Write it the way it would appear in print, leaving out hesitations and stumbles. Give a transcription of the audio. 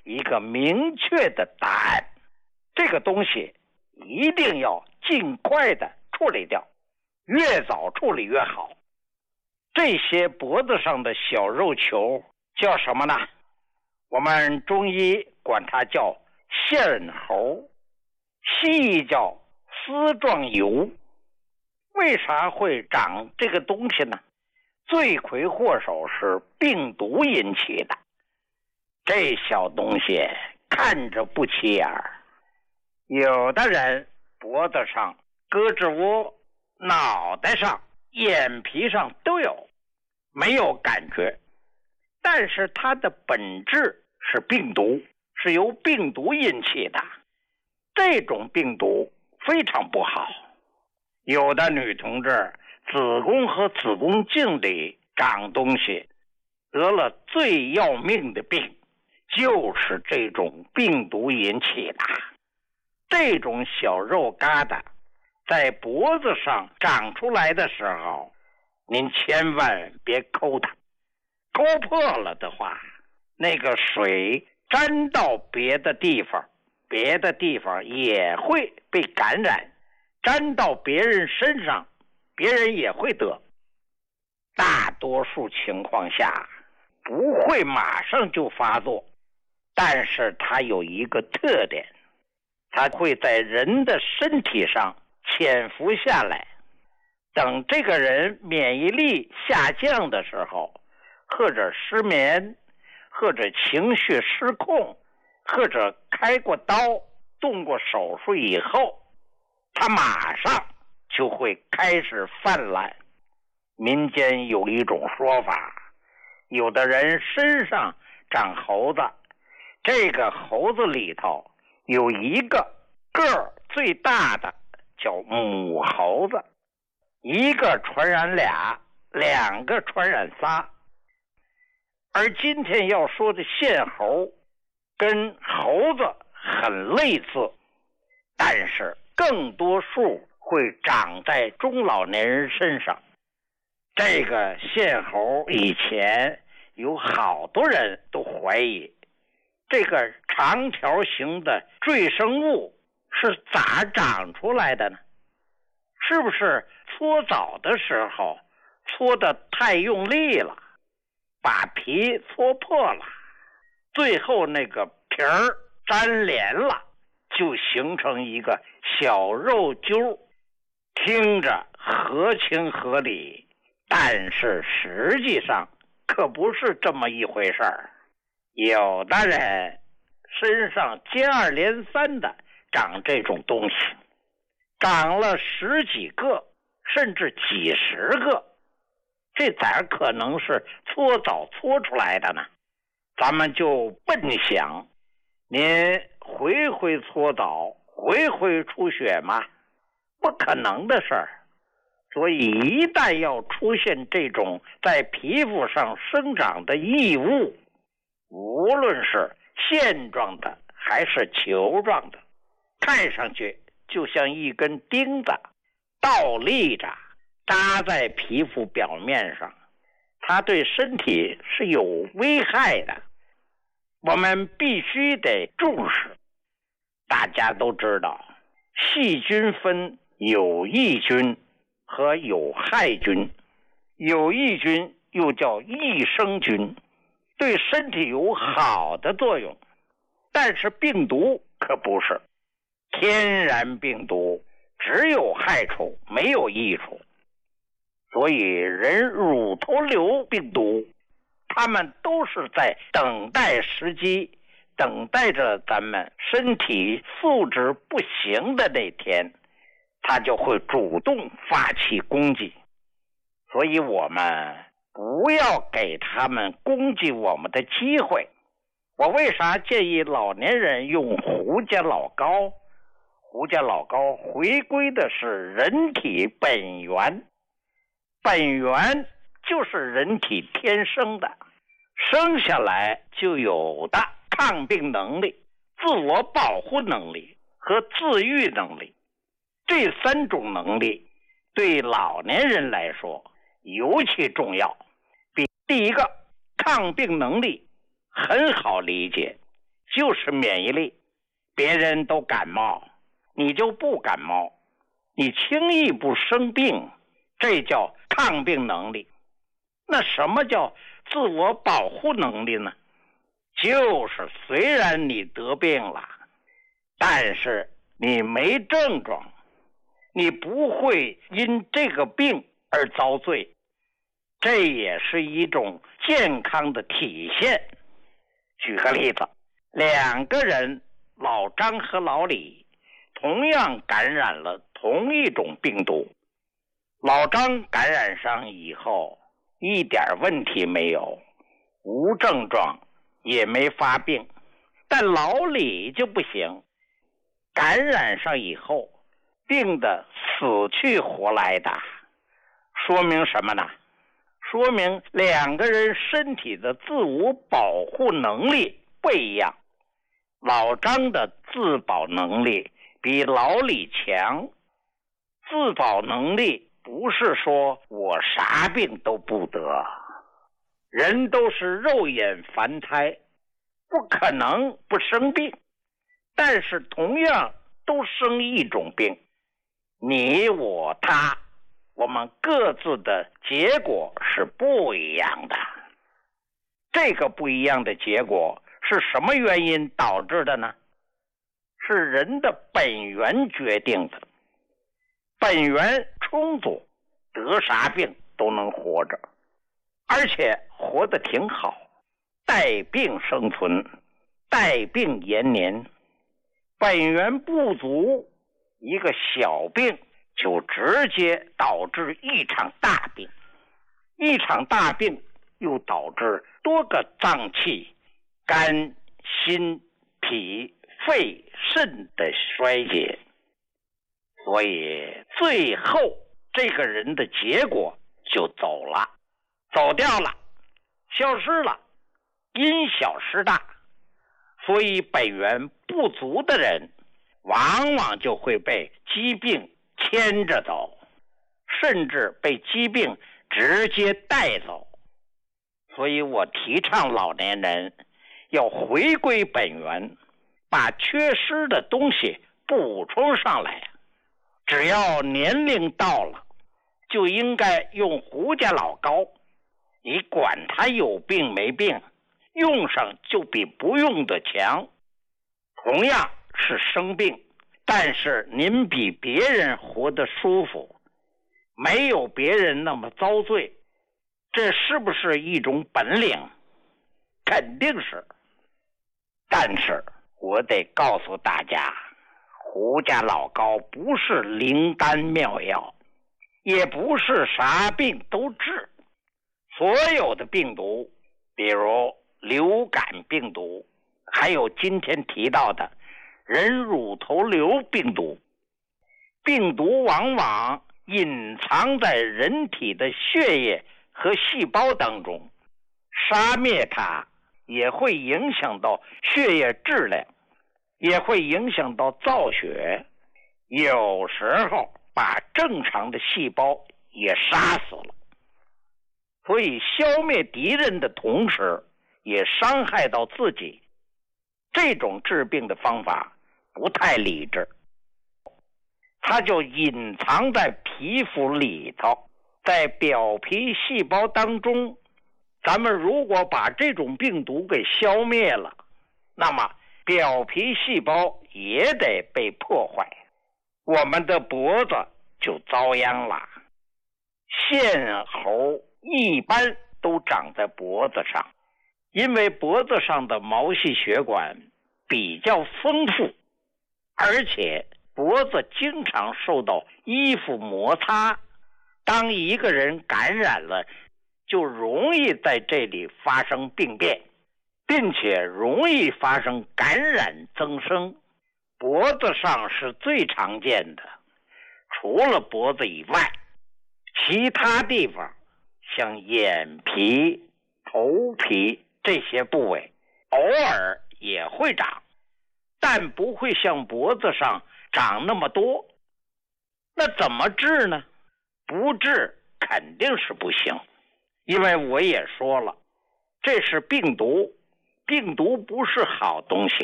一个明确的答案。这个东西一定要尽快的处理掉，越早处理越好。这些脖子上的小肉球叫什么呢？我们中医管它叫线猴，西医叫丝状疣。为啥会长这个东西呢？罪魁祸首是病毒引起的。这小东西看着不起眼儿，有的人脖子上、胳肢窝、脑袋上、眼皮上都有，没有感觉，但是它的本质是病毒，是由病毒引起的。这种病毒非常不好。有的女同志子宫和子宫颈里长东西，得了最要命的病，就是这种病毒引起的。这种小肉疙瘩在脖子上长出来的时候，您千万别抠它，抠破了的话，那个水沾到别的地方，别的地方也会被感染，沾到别人身上，别人也会得。大多数情况下不会马上就发作，但是它有一个特点，它会在人的身体上潜伏下来。等这个人免疫力下降的时候，或者失眠，或者情绪失控，或者开过刀、动过手术以后，他马上就会开始泛滥。民间有一种说法，有的人身上长猴子，这个猴子里头有一个个儿最大的叫母猴子，一个传染俩，两个传染仨。而今天要说的线猴跟猴子很类似，但是更多数会长在中老年人身上。这个线猴以前有好多人都怀疑，这个长条形的赘生物是咋长出来的呢？是不是搓澡的时候搓得太用力了，把皮搓破了，最后那个皮儿粘连了，就形成一个小肉揪，听着合情合理，但是实际上可不是这么一回事儿。有的人身上接二连三的长这种东西，长了十几个甚至几十个，这咋可能是搓澡搓出来的呢？咱们就笨想，您回回搓澡，回回出血吗？不可能的事儿。所以一旦要出现这种在皮肤上生长的异物，无论是线状的还是球状的，看上去就像一根钉子倒立着扎在皮肤表面上，它对身体是有危害的，我们必须得重视。大家都知道，细菌分有益菌和有害菌，有益菌又叫益生菌，对身体有好的作用，但是病毒可不是。天然病毒只有害处没有益处，所以人乳头瘤病毒，他们都是在等待时机，等待着咱们身体素质不行的那天，他就会主动发起攻击。所以我们不要给他们攻击我们的机会。我为啥建议老年人用胡家老膏？胡家老膏回归的是人体本源，本源就是人体天生的，生下来就有的抗病能力、自我保护能力和自愈能力。这三种能力对老年人来说尤其重要。第一个，抗病能力很好理解， 就是免疫力，别人都感冒，你就不感冒，你轻易不生病，这叫抗病能力。那什么叫自我保护能力呢？就是虽然你得病了，但是你没症状，你不会因这个病而遭罪，这也是一种健康的体现。举个例子，两个人，老张和老李，同样感染了同一种病毒。老张感染上以后一点问题没有，无症状，也没发病。但老李就不行，感染上以后病得死去活来的。说明什么呢？说明两个人身体的自我保护能力不一样。老张的自保能力比老李强。自保能力不是说我啥病都不得，人都是肉眼凡胎，不可能不生病，但是同样都生一种病，你我他，我们各自的结果是不一样的。这个不一样的结果是什么原因导致的呢？是人的本源决定的。本源充足，得啥病都能活着，而且活得挺好，带病生存，带病延年。本源不足，一个小病就直接导致一场大病，一场大病又导致多个脏器，肝、心、脾、肺、肾的衰竭。所以最后这个人的结果就走了，走掉了，消失了，因小失大。所以本源不足的人往往就会被疾病牵着走，甚至被疾病直接带走。所以我提倡老年人要回归本源，把缺失的东西补充上来。只要年龄到了，就应该用胡家老膏，你管他有病没病，用上就比不用的强。同样是生病，但是您比别人活得舒服，没有别人那么遭罪，这是不是一种本领？肯定是。但是我得告诉大家，胡家老膏不是灵丹妙药，也不是啥病都治。所有的病毒，比如流感病毒，还有今天提到的人乳头瘤病毒，病毒往往隐藏在人体的血液和细胞当中，杀灭它也会影响到血液质量，也会影响到造血，有时候把正常的细胞也杀死了。所以消灭敌人的同时也伤害到自己，这种治病的方法不太理智，它就隐藏在皮肤里头，在表皮细胞当中。咱们如果把这种病毒给消灭了，那么表皮细胞也得被破坏，我们的脖子就遭殃了。线猴一般都长在脖子上，因为脖子上的毛细血管比较丰富，而且脖子经常受到衣服摩擦，当一个人感染了，就容易在这里发生病变，并且容易发生感染增生。脖子上是最常见的，除了脖子以外，其他地方像眼皮、头皮这些部位偶尔也会长，但不会像脖子上长那么多。那怎么治呢？不治肯定是不行，因为我也说了，这是病毒，病毒不是好东西，